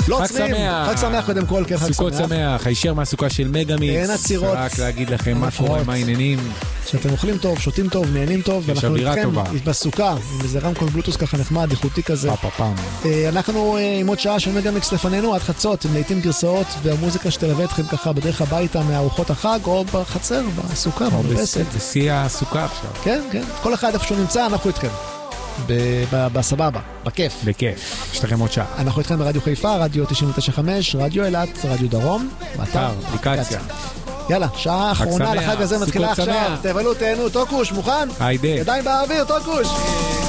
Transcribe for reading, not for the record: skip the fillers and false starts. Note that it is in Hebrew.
לא חג עוצרים. שמח. חג שמח קודם כל, כן, חג סוכות שמח, הישר מהסוכה של מגה-מיקס. אין עצירות. רק להגיד לכם מה הנפות. קורה, מה העניינים. שאתם אוכלים טוב, שותים טוב, נהנים טוב, יש אווירה טובה. בסוכה, עם איזה רמקול בלוטוס ככה נחמד, איכותי כזה. פעם. אנחנו עם עוד שעה של מגה-מיקס לפנינו, עד חצות, עם לעיתים גרסאות והמוזיקה שתלווה אתכם ככה בדרך הביתה מארוחות החג, או בחצר, בסוכה, במרפסת. בשיא הסוכה עכשיו. כן, כן. כל אחד איפה שהוא נמצא, אנחנו איתכם. בסבבה, בכיף. בכיף. יש לכם עוד שעה. אנחנו איתכם ברדיו חיפה, רדיו 99.5, רדיו אילת, רדיו דרום, באתר, אפליקציה. יאללה, שעה האחרונה לחג הזה מתחילה עכשיו. תבלו, תהנו, טוקוש, מוכן? היידה. ידיים באוויר, טוקוש.